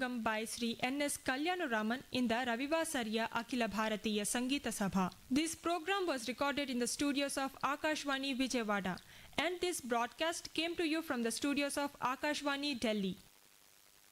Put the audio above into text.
Ragam by Sri N.S. Kalyanaraman in the Ravivasarya Akhila Bharatiya Sangeeta Sabha. This program was recorded in the studios of Akashvani Vijayawada, and this broadcast came to you from the studios of Akashvani Delhi.